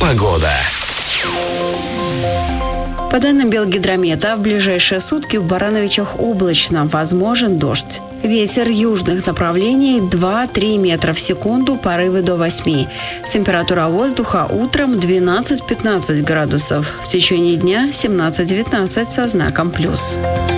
Погода. По данным Белгидромета, в ближайшие сутки в Барановичах облачно, возможен дождь. Ветер южных направлений 2-3 метра в секунду, порывы до 8. Температура воздуха утром 12-15 градусов. В течение дня 17-19 со знаком плюс.